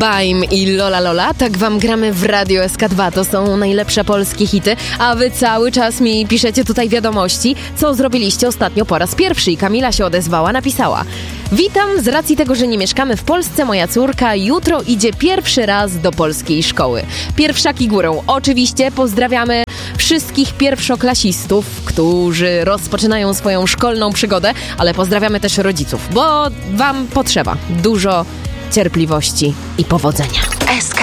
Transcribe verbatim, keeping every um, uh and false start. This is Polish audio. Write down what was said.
Baim i Lola Lola, tak wam gramy w Radio S K dwa, to są najlepsze polskie hity, a wy cały czas mi piszecie tutaj wiadomości, co zrobiliście ostatnio po raz pierwszy. I Kamila się odezwała, napisała: witam, z racji tego, że nie mieszkamy w Polsce, moja córka jutro idzie pierwszy raz do polskiej szkoły. Pierwszaki górą, oczywiście pozdrawiamy wszystkich pierwszoklasistów, którzy rozpoczynają swoją szkolną przygodę, ale pozdrawiamy też rodziców, bo wam potrzeba dużo cierpliwości i powodzenia. S K